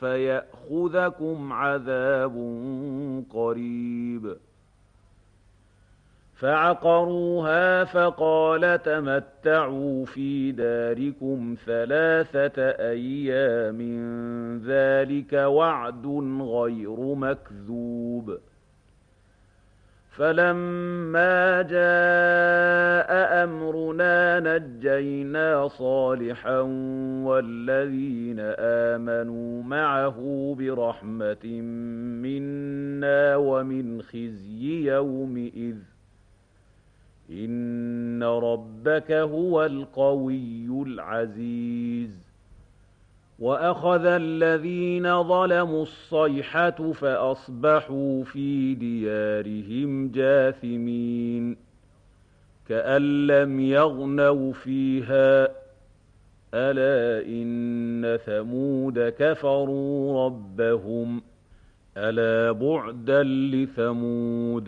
فيأخذكم عذاب قريب. فعقروها فقال تمتعوا في داركم 3 أيام ذلك وعد غير مكذوب. فلما جاء أمرنا نجينا صالحا والذين آمنوا معه برحمة منا ومن خزي يومئذ إن ربك هو القوي العزيز. وأخذ الذين ظلموا الصيحة فأصبحوا في ديارهم جاثمين كأن لم يغنوا فيها ألا إن ثمود كفروا ربهم ألا بعدا لثمود.